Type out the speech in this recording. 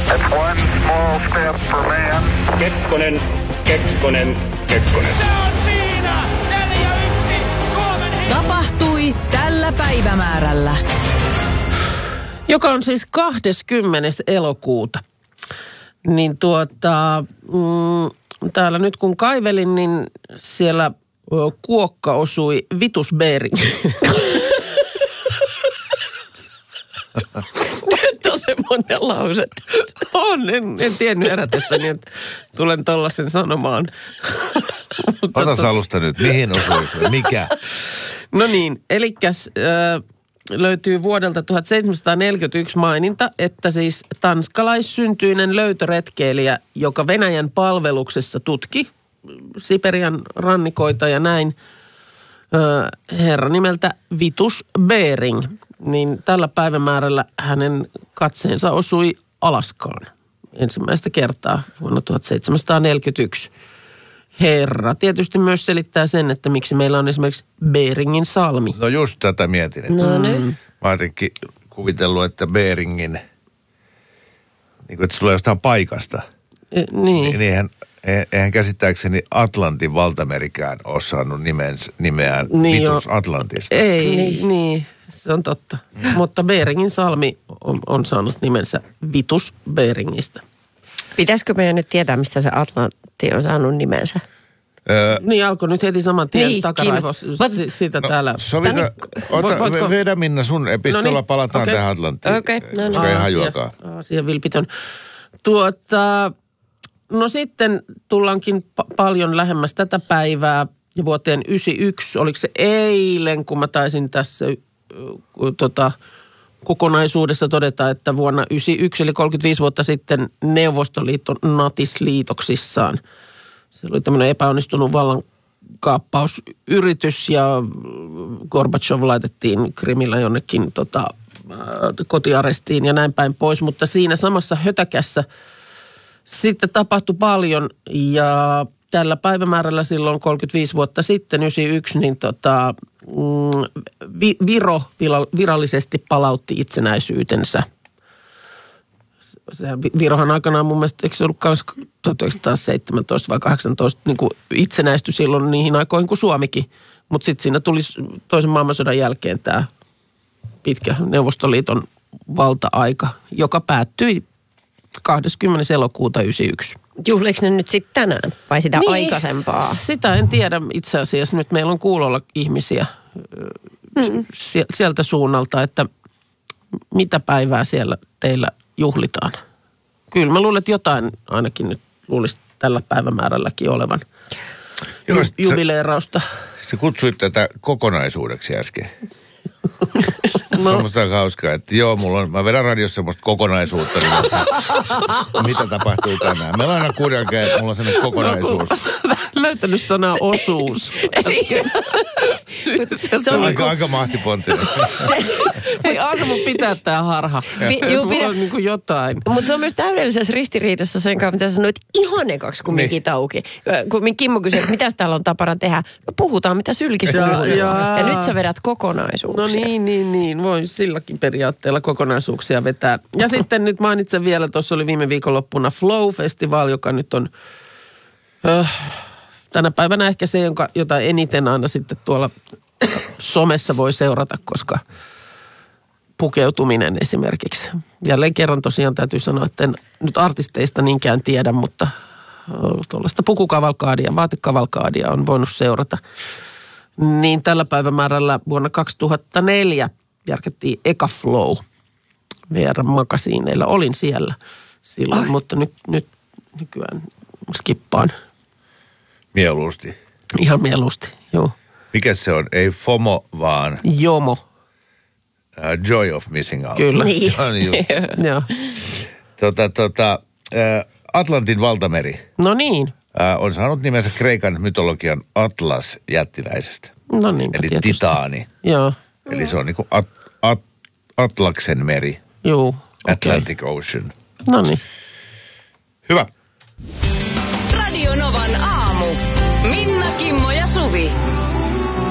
That's one small step for man. Kekkonen. Se on siinä! 4-1 Suomen Tapahtui tällä päivämäärällä. Joka on siis 20. elokuuta. Niin täällä nyt kun kaivelin, niin siellä kuokka osui Vitus Bering. Nyt on semmoinen lause. On, en tiennyt herätessäni, että tulen tollaisen sanomaan. Otas alusta nyt, mihin osui? Mikä? No niin, elikkäs löytyy vuodelta 1741 maininta, että siis tanskalaissyntyinen löytöretkeilijä, joka Venäjän palveluksessa tutki Siperian rannikoita ja näin, herra nimeltä Vitus Bering, niin tällä päivämäärällä hänen katseensa osui Alaskaan ensimmäistä kertaa vuonna 1741. Herra tietysti myös selittää sen, että miksi meillä on esimerkiksi Beringin salmi. No just tätä mietin. No niin. Mä oon jotenkin kuvitellut, että Beringin, niin kuin, että se tulee jostain paikasta. Niin. Eihän käsittääkseni Atlantin valtamerikään ole saanut nimeään niin Vitus Atlantista. Ei, niin. Se on totta. Mutta Beringin salmi on saanut nimensä Vitus Beringistä. Pitäisikö meidän nyt tietää, mistä se Atlantti on saanut nimensä? Niin alkoi nyt heti saman tien niin, takaraivos siitä täällä. Vedä Minna sun epistolla, palataan tähän Atlanttiin. Okei, no niin. Koska ei hajuakaan. Asia vilpitön. No sitten tullaankin paljon lähemmäs tätä päivää ja vuoteen 1991. Oliko se eilen, kun mä taisin tässä kokonaisuudessa todeta, että vuonna 1991, eli 35 vuotta sitten, Neuvostoliitto natisliitoksissaan. Se oli tämmöinen epäonnistunut vallankaappausyritys ja Gorbachev laitettiin Krimillä jonnekin kotiarestiin ja näin päin pois. Mutta siinä samassa hötäkässä sitten tapahtui paljon ja tällä päivämäärällä silloin 35 vuotta sitten, 91, niin Viro virallisesti palautti itsenäisyytensä. Virohan aikanaan mun mielestä, eikö se ollut 1917 vai 18, niin kuin itsenäistyi silloin niihin aikoihin kuin Suomikin. Mutta sitten siinä tuli toisen maailmansodan jälkeen tämä pitkä Neuvostoliiton valta-aika, joka päättyi 20. elokuuta 1991. Juhliiko ne nyt sitten tänään vai sitä aikaisempaa? Sitä en tiedä itse asiassa. Nyt meillä on kuulolla ihmisiä sieltä suunnalta, että mitä päivää siellä teillä juhlitaan. Kyllä mä luulen, että jotain ainakin nyt luulisi tällä päivämäärälläkin olevan jubileerausta. Sä kutsuit tätä kokonaisuudeksi äsken. Se on musta aika hauskaa, että mä vedän radiossa semmoista kokonaisuutta, niin mitä tapahtuu tänään. Meillä on aina kuudelkään, että mulla on sellainen kokonaisuus. Löytänyt sanaa osuus. Se on aika mahtipontinen. Ei anna mun pitää tää harha. Mulla on niin kuin jotain. Mutta se on myös täydellisessä ristiriidassa sen kanssa, mitä sanoit ihan ekaksi, kun mikit auki. Kun Kimmo kysyi, että mitä täällä on tapana tehdä. No puhutaan, mitä sylki suuhun. Ja nyt sä vedät kokonaisuuksia. No niin. Voin silläkin periaatteella kokonaisuuksia vetää. Ja sitten nyt mainitsen vielä, tuossa oli viime viikonloppuna Flow-festivaali, joka nyt on tänä päivänä ehkä se, jota eniten aina sitten tuolla somessa voi seurata, koska pukeutuminen esimerkiksi. Jälleen kerran tosiaan täytyy sanoa, että en nyt artisteista niinkään tiedä, mutta tuollaista pukukavalkaadia, vaatekavalkaadia on voinut seurata. Niin tällä päivämäärällä vuonna 2004 järkättiin Eka Flow VR-makasiineilla. Olin siellä silloin, mutta nyt nykyään skippaan. Mieluusti. Ihan mieluusti, joo. Mikä se on? Ei FOMO, vaan JOMO. Joy of Missing Out. Kyllä. Niin. Joo. Atlantin valtameri. No niin. On saanut nimensä Kreikan mytologian Atlas-jättiläisestä. No niin. Eli tietysti. Titaani. Joo. Eli se on niin kuin Atlaksen meri. Joo. Atlantic Ocean. No niin. Hyvä. Radio Novan aamu. Minna, Kimmo ja Suvi.